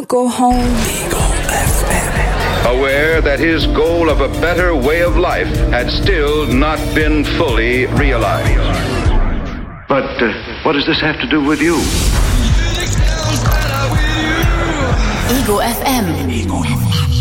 Go home. Eagle FM. Aware that his goal of a better way of life had still not been fully realized. But what does this have to do with you? Ego FM.